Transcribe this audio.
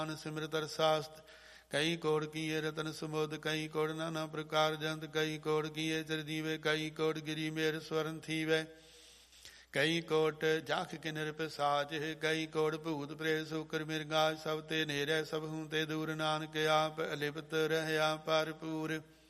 ਸਿਮਰਤ ਅਰਸਾਸਤ ਕਈ ਕੋੜ ਕੀਏ ਰਤਨ ਸਮੁਦ ਕਈ ਕੋੜ ਨਾਨਾ ਪ੍ਰਕਾਰ ਜੰਤ ਕਈ ਕੋੜ ਕੀਏ ਚਰਜੀਵੇ ਕਈ ਕੋੜ ਗਿਰੀ ਮੇਰ ਸਵਰਨ ਥੀਵੈ ਕਈ ਕੋਟ ਜਾਖ ਕੇ ਨਿਰਪਸਾਚ ਕਈ ਕੋੜ ਭੂਤ ਪ੍ਰੇਤ ਸੂਕਰ ਮਿਰਗਾਜ ਸਭ ਤੇ ਨੇਰੇ ਸਭ ਹੂੰ ਤੇ ਦੂਰ ਨਾਨਕ ਆਪ ਅਲਿਪਤ ਰਹਿਆ ਭਰਪੂਰ